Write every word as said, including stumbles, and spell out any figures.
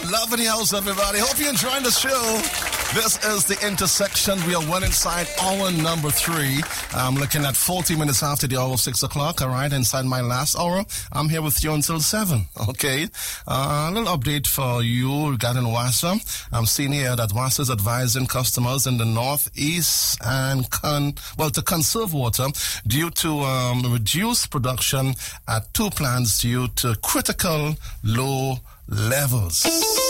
Love in the house, everybody. Hope you're enjoying the show. This is The Intersection. We are well inside hour number three. I'm looking at forty minutes after the hour of six o'clock, all right? Inside my last hour, I'm here with you until seven, okay? Uh, a little update for you regarding WASA. I'm seeing here that WASA is advising customers in the northeast and, con- well, to conserve water due to um, reduced production at two plants due to critical low levels.